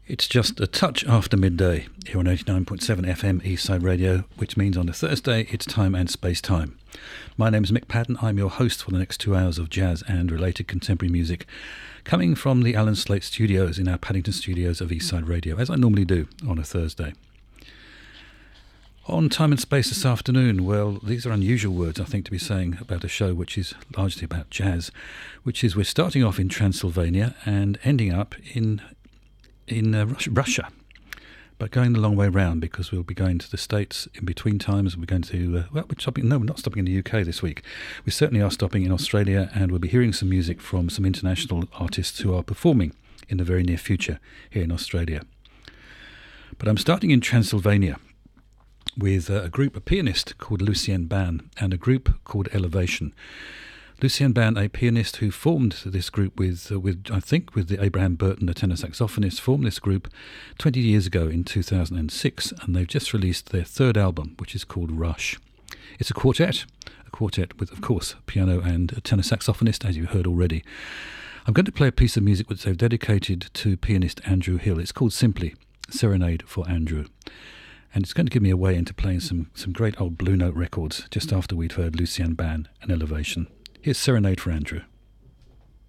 It's just a touch after midday here on 89.7 FM Eastside Radio, which means on a Thursday it's time and space time. My name is Mick Patton. I'm your host for the next 2 hours of jazz and related contemporary music, coming from the Alan Slate studios in our Paddington studios of Eastside Radio, as I normally do on a Thursday. On Time and Space this afternoon, well, these are unusual words, I think, to be saying about a show which is largely about jazz, which is we're starting off in Transylvania and ending up in Russia, but going the long way round because we'll be going to the States in between times. We're going to, we're not stopping in the UK this week. We certainly are stopping in Australia, and we'll be hearing some music from some international artists who are performing in the very near future here in Australia. But I'm starting in Transylvania with a pianist called Lucien Ban and a group called Elevation. Lucien Ban, a pianist who formed this group with the Abraham Burton, the tenor saxophonist, formed this group 20 years ago in 2006, and they've just released their third album, which is called Rush. It's a quartet with, of course, piano and a tenor saxophonist, as you heard already. I'm going to play a piece of music which they've dedicated to pianist Andrew Hill. It's called simply Serenade for Andrew. And it's going to give me a way into playing some great old Blue Note records just after we'd heard Lucien Ban and Elevation. Here's Serenade for Andrew.